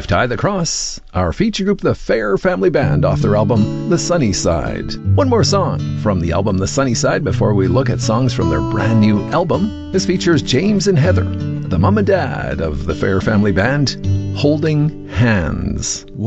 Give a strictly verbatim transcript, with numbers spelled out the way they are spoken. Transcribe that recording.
I've Tied the Cross, our feature group, the Fair Family Band, off their album, The Sunny Side. One more song from the album, The Sunny Side, before we look at songs from their brand new album. This features James and Heather, the mom and dad of the Fair Family Band, holding hands.